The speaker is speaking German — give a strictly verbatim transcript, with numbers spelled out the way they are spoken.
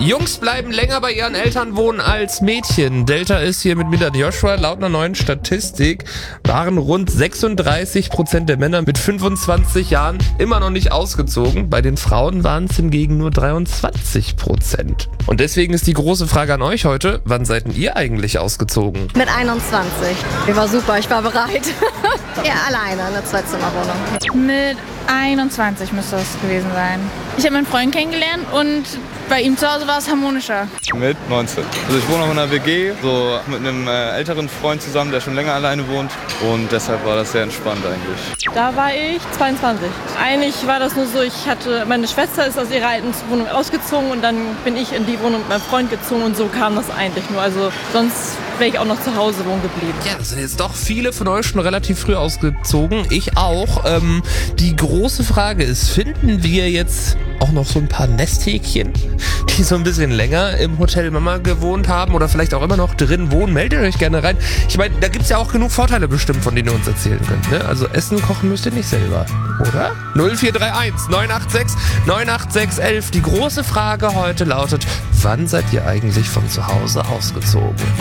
Jungs bleiben länger bei ihren Eltern wohnen als Mädchen. Delta ist hier mit Mila und Joshua. Laut einer neuen Statistik waren rund sechsunddreißig Prozent der Männer mit fünfundzwanzig Jahren immer noch nicht ausgezogen. Bei den Frauen waren es hingegen nur dreiundzwanzig Prozent. Und deswegen ist die große Frage an euch heute, wann seid denn ihr eigentlich ausgezogen? Mit einundzwanzig. Ich war super, ich war bereit. Ja, alleine, eine Zweizimmerwohnung. Mit einundzwanzig müsste das gewesen sein. Ich habe meinen Freund kennengelernt und bei ihm zu Hause war es harmonischer. Mit neunzehn. Also ich wohne auch in einer W G, so mit einem äh, älteren Freund zusammen, der schon länger alleine wohnt. Und deshalb war das sehr entspannt eigentlich. Da war ich zweiundzwanzig. Eigentlich war das nur so, ich hatte, meine Schwester ist aus ihrer alten Wohnung ausgezogen und dann bin ich in die Wohnung mit meinem Freund gezogen und so kam das eigentlich nur. Also sonst wäre ich auch noch zu Hause wohnen geblieben. Ja, das sind jetzt doch viele von euch schon relativ früh ausgezogen. Ich auch. Ähm, die große Frage ist, finden wir jetzt auch noch so ein paar Nesthäkchen, die so ein bisschen länger im Hotel Mama gewohnt haben oder vielleicht auch immer noch drin wohnen? Meldet euch gerne rein. Ich meine, da gibt's ja auch genug Vorteile bestimmt, von denen ihr uns erzählen könnt. Ne? Also Essen kochen müsst ihr nicht selber, oder? null vier drei eins neun acht sechs neun acht sechs eins eins. Die große Frage heute lautet, wann seid ihr eigentlich von zu Hause ausgezogen?